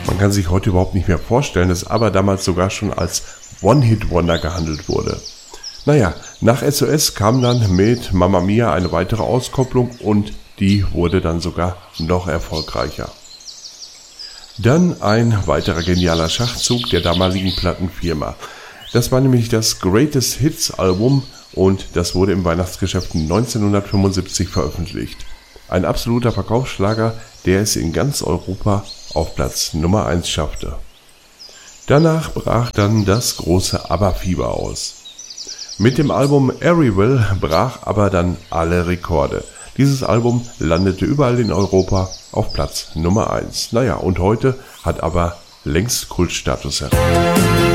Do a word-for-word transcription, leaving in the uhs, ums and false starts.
Man kann sich heute überhaupt nicht mehr vorstellen, dass ABBA damals sogar schon als One-Hit-Wonder gehandelt wurde. Naja, nach S O S kam dann mit Mamma Mia eine weitere Auskopplung und die wurde dann sogar noch erfolgreicher. Dann ein weiterer genialer Schachzug der damaligen Plattenfirma. Das war nämlich das Greatest Hits Album und das wurde im Weihnachtsgeschäft neunzehnhundertfünfundsiebzig veröffentlicht. Ein absoluter Verkaufsschlager, der es in ganz Europa auf Platz Nummer eins schaffte. Danach brach dann das große ABBA-Fieber aus. Mit dem Album Everywhere brach ABBA dann alle Rekorde. Dieses Album landete überall in Europa auf Platz Nummer eins. Naja, und heute hat ABBA längst Kultstatus erreicht.